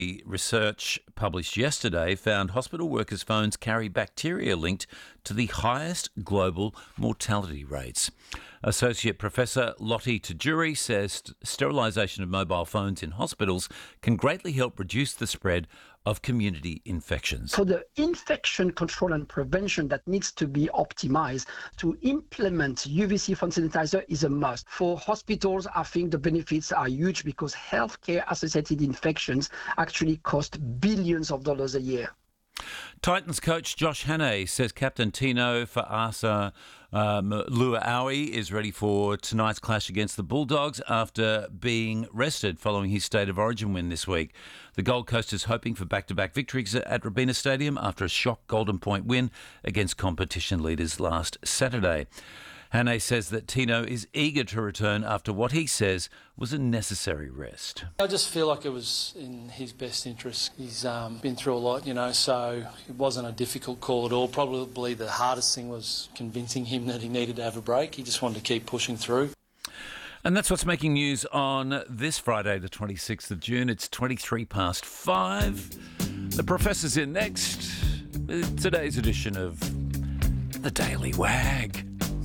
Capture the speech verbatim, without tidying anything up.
The research published yesterday found hospital workers' phones carry bacteria linked to the highest global mortality rates. Associate Professor Lottie Tajuri says sterilisation of mobile phones in hospitals can greatly help reduce the spread of community infections. For the infection control and prevention that needs to be optimized, to implement U V C phone sanitizer is a must. For hospitals, I think the benefits are huge because healthcare-associated infections actually cost billions of dollars a year. Titans coach Josh Hannay says Captain Tino Fa'asa um, Lua'awi is ready for tonight's clash against the Bulldogs after being rested following his State of Origin win this week. The Gold Coast is hoping for back-to-back victories at Robina Stadium after a shock Golden Point win against competition leaders last Saturday. Hannay says that Tino is eager to return after what he says was a necessary rest. I just feel like it was in his best interest. He's um, been through a lot, you know, so it wasn't a difficult call at all. Probably the hardest thing was convincing him that he needed to have a break. He just wanted to keep pushing through. And that's what's making news on this Friday, the twenty-sixth of June. It's twenty-three past five. The Professor's in next with today's edition of The Daily Wag.